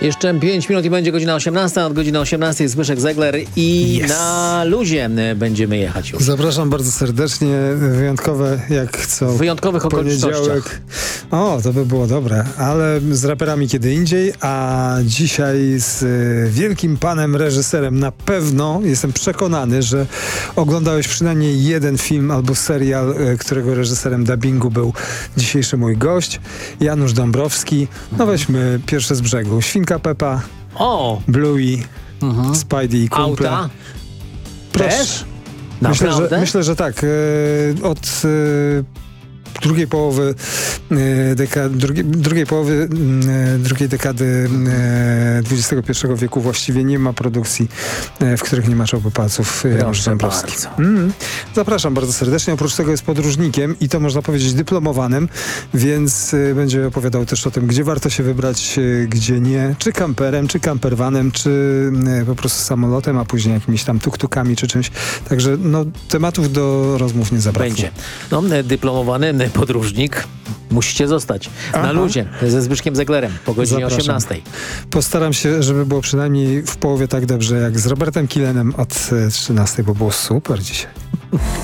Jeszcze 5 minut i będzie godzina 18. Od godziny 18 Zbyszek Zegler i na luzie będziemy jechać już. Zapraszam bardzo serdecznie. Wyjątkowe jak co W wyjątkowych okolicznościach. O, to by było dobre. Ale z raperami kiedy indziej, a dzisiaj z wielkim panem reżyserem. Na pewno jestem przekonany, że oglądałeś przynajmniej jeden film albo serial, którego reżyserem dubbingu był dzisiejszy mój gość, Janusz Dąbrowski. No weźmy pierwsze z brzegu. Świnka Pepa, Bluey, Spidey i kumple. Auta? Proszę. Też? Myślę, że tak. Od drugiej połowy drugiej dekady XXI wieku właściwie nie ma produkcji, w których nie ma czołgu palców Janusz Dąbrowski. Zapraszam bardzo serdecznie. Oprócz tego jest podróżnikiem i to można powiedzieć dyplomowanym, więc będzie opowiadał też o tym, gdzie warto się wybrać, gdzie nie. Czy kamperem, czy campervanem, czy po prostu samolotem, a później jakimiś tam tuk-tukami, czy czymś. Także no, tematów do rozmów nie zabraknie. Będzie. No, dyplomowany podróżnik. Musicie zostać na luzie ze Zbyszkiem Zeglerem po godzinie 18. Postaram się, żeby było przynajmniej w połowie tak dobrze jak z Robertem Kilenem od 13, bo było super dzisiaj.